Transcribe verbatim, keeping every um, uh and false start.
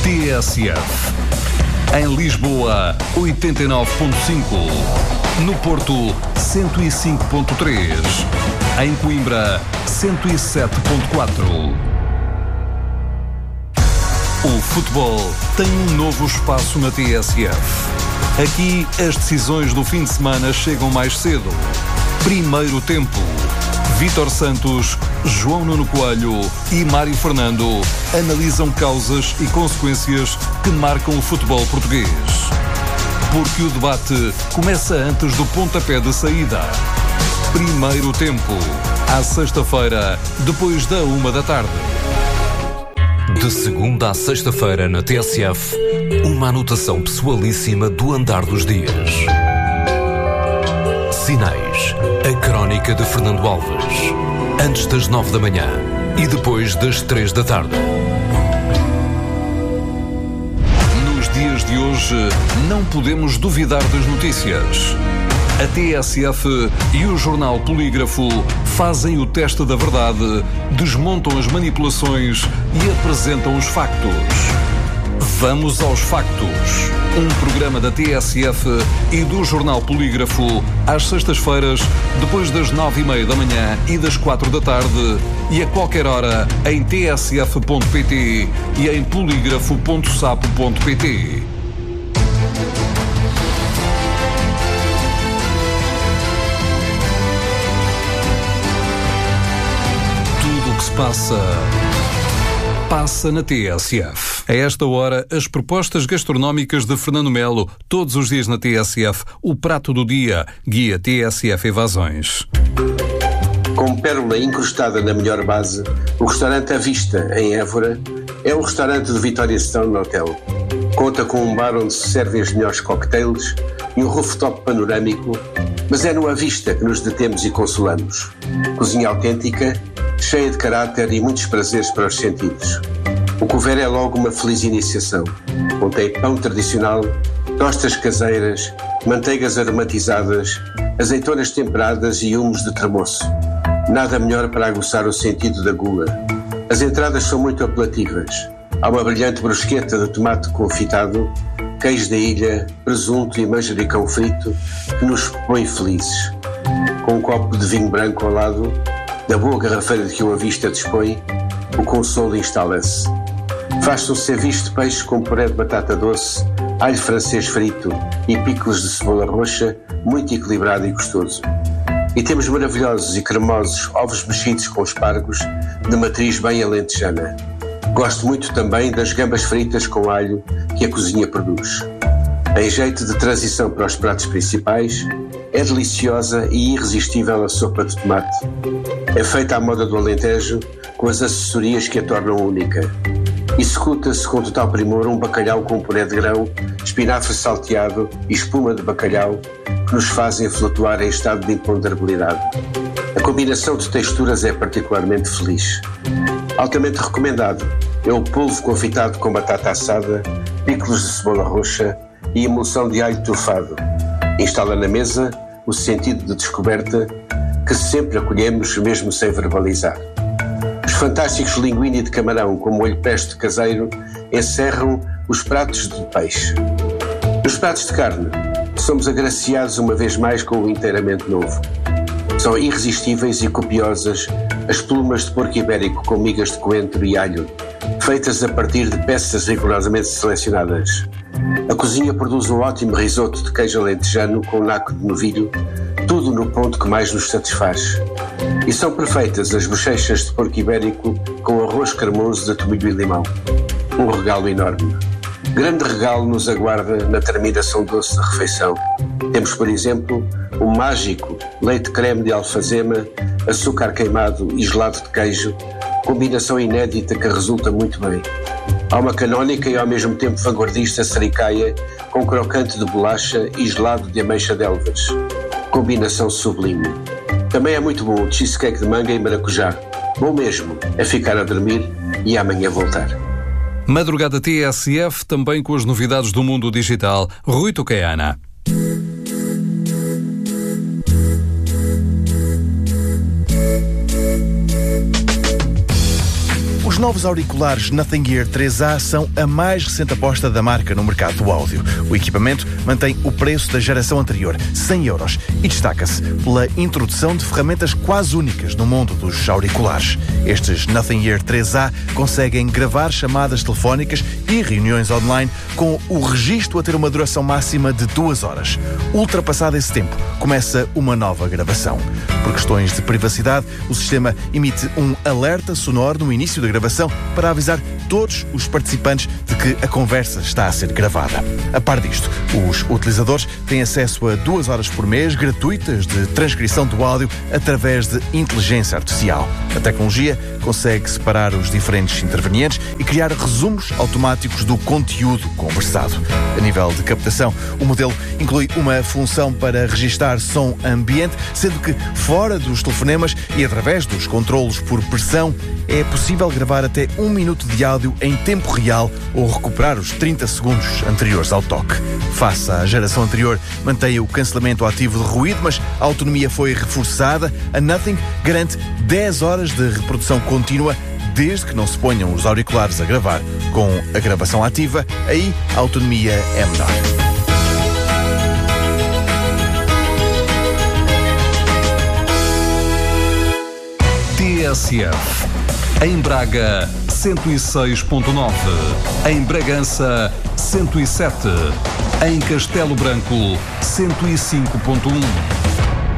T S F. Em Lisboa, oitenta e nove ponto cinco. No Porto, cento e cinco ponto três. Em Coimbra, cento e sete ponto quatro. O futebol tem um novo espaço na T S F. Aqui, as decisões do fim de semana chegam mais cedo. Primeiro tempo. Vítor Santos, João Nuno Coelho e Mário Fernando analisam causas e consequências que marcam o futebol português. Porque o debate começa antes do pontapé de saída. Primeiro tempo. À sexta-feira, depois da uma da tarde. De segunda à sexta-feira na T S F, uma anotação pessoalíssima do andar dos dias. Sinais, a crónica de Fernando Alves. Antes das nove da manhã e depois das três da tarde. Nos dias de hoje, não podemos duvidar das notícias. A T S F e o jornal Polígrafo fazem o teste da verdade, desmontam as manipulações e apresentam os factos. Vamos aos factos. Um programa da T S F e do jornal Polígrafo às sextas-feiras, depois das nove e meia da manhã e das quatro da tarde e a qualquer hora em t s f ponto p t e em polígrafo ponto sapo ponto p t. Tudo o que se passa, passa na T S F. A esta hora, as propostas gastronómicas de Fernando Melo, todos os dias na T S F, o prato do dia, guia T S F Evasões. Com pérola incrustada na melhor base, o restaurante À Vista, em Évora, é o restaurante do Vitória Stone Hotel. Conta com um bar onde se servem os melhores cocktails e um rooftop panorâmico, mas é no À Vista que nos detemos e consolamos. Cozinha autêntica, cheia de caráter e muitos prazeres para os sentidos. O couvert é logo uma feliz iniciação. Contém pão tradicional, tostas caseiras, manteigas aromatizadas, azeitonas temperadas e humos de tremoço. Nada melhor para aguçar o sentido da gula. As entradas são muito apelativas. Há uma brilhante brusqueta de tomate confitado, queijo da ilha, presunto e manjericão frito que nos põe felizes. Com um copo de vinho branco ao lado, da boa garrafeira de que o À Vista dispõe, o consolo instala-se. Faz-se um ceviche de peixe com puré de batata doce, alho francês frito e picos de cebola roxa, muito equilibrado e gostoso. E temos maravilhosos e cremosos ovos mexidos com espargos, de matriz bem alentejana. Gosto muito também das gambas fritas com alho que a cozinha produz. Em jeito de transição para os pratos principais, é deliciosa e irresistível a sopa de tomate. É feita à moda do Alentejo, com as acessorias que a tornam única. Executa-se com total primor um bacalhau com puré de grão, espinafre salteado e espuma de bacalhau que nos fazem flutuar em estado de imponderabilidade. A combinação de texturas é particularmente feliz. Altamente recomendado é o polvo confitado com batata assada, picos de cebola roxa e emulsão de alho trufado. Instala na mesa o sentido de descoberta que sempre acolhemos mesmo sem verbalizar. Os fantásticos linguine de camarão com molho pesto caseiro encerram os pratos de peixe. Nos pratos de carne, somos agraciados uma vez mais com o inteiramente novo. São irresistíveis e copiosas as plumas de porco ibérico com migas de coentro e alho, feitas a partir de peças rigorosamente selecionadas. A cozinha produz um ótimo risoto de queijo alentejano com naco de novilho, tudo no ponto que mais nos satisfaz. E são perfeitas as bochechas de porco ibérico com arroz cremoso de tomilho e limão. Um regalo enorme. Grande regalo nos aguarda na terminação doce da refeição. Temos, por exemplo, o mágico leite creme de alfazema, açúcar queimado e gelado de queijo, combinação inédita que resulta muito bem. Há uma canónica e ao mesmo tempo vanguardista sericaia com crocante de bolacha e gelado de ameixa de Elvas. Combinação sublime. Também é muito bom o cheesecake de manga e maracujá. Bom mesmo é ficar a dormir e amanhã voltar. Madrugada T S F, também com as novidades do mundo digital. Rui Tucaiana. Os novos auriculares Nothing Ear três A são a mais recente aposta da marca no mercado do áudio. O equipamento mantém o preço da geração anterior, cem euros, e destaca-se pela introdução de ferramentas quase únicas no mundo dos auriculares. Estes Nothing Ear três A conseguem gravar chamadas telefónicas e reuniões online com o registro a ter uma duração máxima de duas horas. Ultrapassado esse tempo, começa uma nova gravação. Por questões de privacidade, o sistema emite um alerta sonoro no início da gravação para avisar todos os participantes de que a conversa está a ser gravada. A par disto, os utilizadores têm acesso a duas horas por mês gratuitas de transcrição do áudio através de inteligência artificial. A tecnologia consegue separar os diferentes intervenientes e criar resumos automáticos do conteúdo conversado. A nível de captação, o modelo inclui uma função para registar som ambiente, sendo que fora dos telefonemas e através dos controlos por pressão é possível gravar até um minuto de áudio em tempo real ou recuperar os trinta segundos anteriores ao toque. Face à geração anterior, mantém o cancelamento ativo de ruído, mas a autonomia foi reforçada. A Nothing garante dez horas de reprodução contínua desde que não se ponham os auriculares a gravar. Com a gravação ativa, aí a autonomia é menor. T S F. Em Braga, cento e seis ponto nove. Em Bragança, cento e sete. Em Castelo Branco, cento e cinco ponto um.